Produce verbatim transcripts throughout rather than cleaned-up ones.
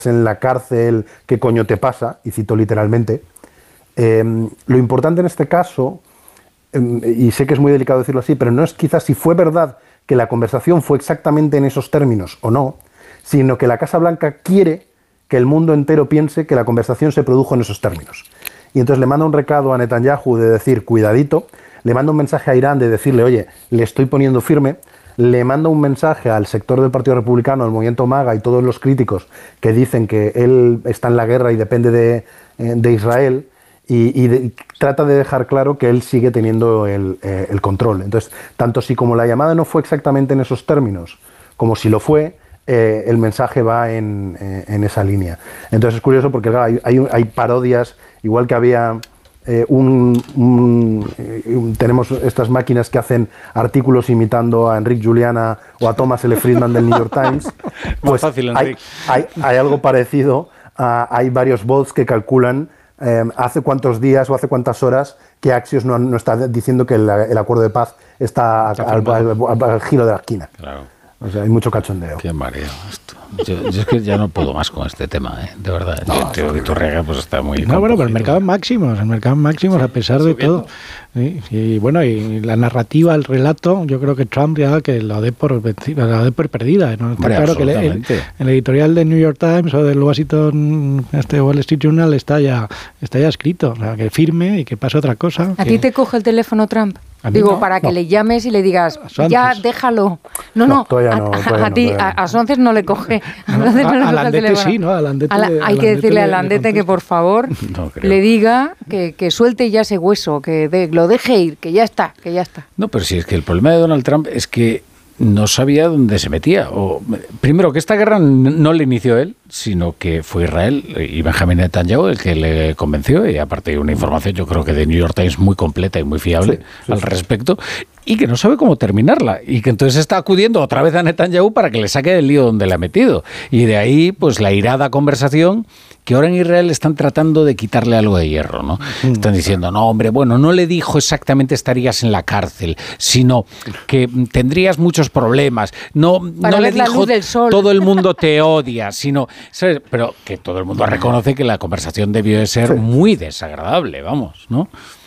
en la cárcel, ¿qué coño te pasa? Y cito literalmente. Eh, lo importante en este caso, eh, y sé que es muy delicado decirlo así, pero no es quizás si fue verdad que la conversación fue exactamente en esos términos o no, sino que la Casa Blanca quiere que el mundo entero piense que la conversación se produjo en esos términos. Y entonces le manda un recado a Netanyahu de decir, cuidadito, le manda un mensaje a Irán de decirle, oye, le estoy poniendo firme, le manda un mensaje al sector del Partido Republicano, al movimiento MAGA y todos los críticos que dicen que él está en la guerra y depende de, de Israel, y, y, de, y trata de dejar claro que él sigue teniendo el, eh, el control. Entonces, tanto si como la llamada no fue exactamente en esos términos, como si lo fue, eh, el mensaje va en, eh, en esa línea. Entonces es curioso porque claro, hay, hay, hay parodias, igual que había... Eh, un, un, un, tenemos estas máquinas que hacen artículos imitando a Enrique Juliana o a Thomas L. Friedman del New York Times, pues fácil, hay, hay, hay algo parecido. Uh, hay varios bots que calculan eh, hace cuántos días o hace cuántas horas que Axios no, no está diciendo que el, el acuerdo de paz está, está al, al, al, al giro de la esquina. Claro. O sea, hay mucho cachondeo. Qué mareo esto. Yo, yo es que ya no puedo más con este tema, ¿eh? De verdad. No, yo, yo, Iturriaga pues está muy... No, bueno, pero el mercado en máximos, el mercado en máximos a pesar de todo. Y, y bueno, y la narrativa, el relato, yo creo que Trump ya que lo dé por, la dé por perdida. ¿No? Está Hombre, claro que el, el, el editorial del New York Times o del Washington, este Wall Street Journal está ya, está ya escrito. O sea, que firme y que pase otra cosa. ¿A que... ti te coge el teléfono Trump? Digo, no, para que no. le llames y le digas, ya, déjalo. No, no, no, a, no a, a no, ti, a, a Sonces no le coge. A, no, no a, a Landete sí, ¿no? A Landete, a la, hay a que Landete decirle a Landete que, por favor, no le diga que, que suelte ya ese hueso, que de, lo deje ir, que ya está, que ya está. No, pero sí, es que el problema de Donald Trump es que no sabía dónde se metía. O, primero, que esta guerra no le inició él, sino que fue Israel y Benjamin Netanyahu el que le convenció, y aparte una información yo creo que de New York Times muy completa y muy fiable sí, sí, al sí. respecto, y que no sabe cómo terminarla, y que entonces está acudiendo otra vez a Netanyahu para que le saque del lío donde le ha metido. Y de ahí, pues la irada conversación que ahora en Israel están tratando de quitarle algo de hierro, ¿no? Mm, están diciendo, no, hombre, bueno, no le dijo exactamente estarías en la cárcel, sino que tendrías muchos problemas. No, no le dijo todo el mundo te odia, sino... ¿sabes? Pero que todo el mundo reconoce que la conversación debió de ser sí. muy desagradable, vamos, ¿no?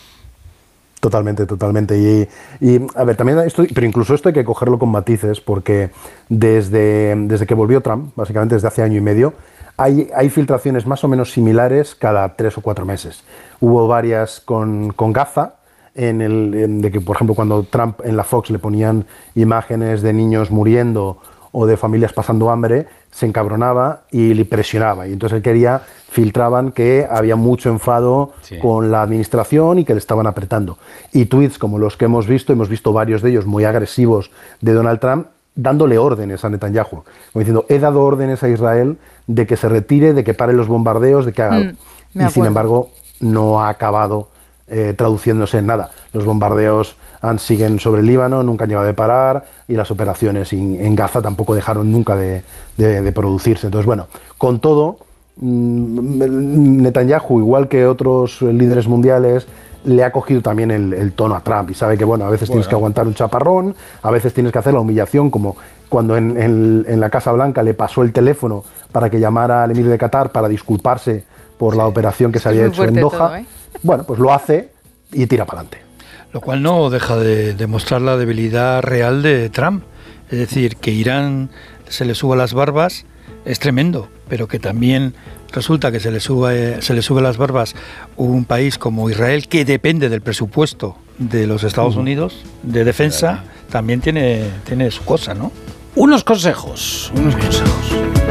Totalmente, totalmente. Y, y a ver, también esto, pero incluso esto hay que cogerlo con matices, porque desde, desde que volvió Trump, básicamente desde hace año y medio, hay, hay filtraciones más o menos similares cada tres o cuatro meses. Hubo varias con, con Gaza, en el, en, de que, por ejemplo, cuando Trump en la Fox le ponían imágenes de niños muriendo o de familias pasando hambre, se encabronaba y le presionaba. Y entonces él quería, filtraban que había mucho enfado sí. con la administración y que le estaban apretando. Y tweets como los que hemos visto, hemos visto varios de ellos muy agresivos de Donald Trump, dándole órdenes a Netanyahu, como diciendo, he dado órdenes a Israel de que se retire, de que pare los bombardeos, de que haga... Mm, y sin embargo, no ha acabado eh, traduciéndose en nada. Los bombardeos han, siguen sobre el Líbano, nunca han llegado a parar, y las operaciones en, en Gaza tampoco dejaron nunca de, de, de producirse. Entonces, bueno, con todo, mmm, Netanyahu, igual que otros líderes mundiales, le ha cogido también el, el tono a Trump y sabe que, bueno, a veces bueno. tienes que aguantar un chaparrón, a veces tienes que hacer la humillación, como cuando en, en, en la Casa Blanca le pasó el teléfono para que llamara al emir de Qatar para disculparse por sí. la operación que se había hecho en Doha. Todo, ¿eh? Bueno, pues lo hace y tira para adelante. Lo cual no deja de demostrar la debilidad real de Trump. Es decir, que Irán se le suba las barbas es tremendo, pero que también resulta que se le sube, se le sube las barbas un país como Israel, que depende del presupuesto de los Estados Unidos de defensa, también tiene, tiene su cosa, ¿no? Unos consejos, unos consejos.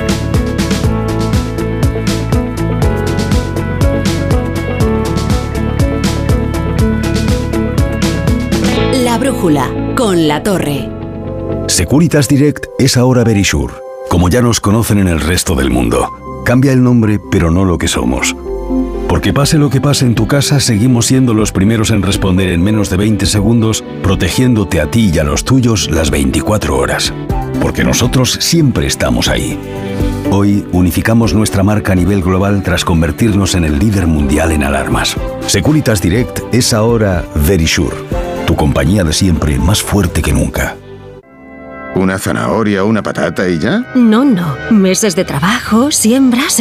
La brújula, con La Torre. Securitas Direct es ahora Verisure, como ya nos conocen en el resto del mundo. Cambia el nombre, pero no lo que somos. Porque pase lo que pase en tu casa, seguimos siendo los primeros en responder en menos de veinte segundos, protegiéndote a ti y a los tuyos las veinticuatro horas. Porque nosotros siempre estamos ahí. Hoy unificamos nuestra marca a nivel global tras convertirnos en el líder mundial en alarmas. Securitas Direct es ahora Verisure, tu compañía de siempre más fuerte que nunca. ¿Una zanahoria o una patata y ya? No, no. Meses de trabajo, siembras...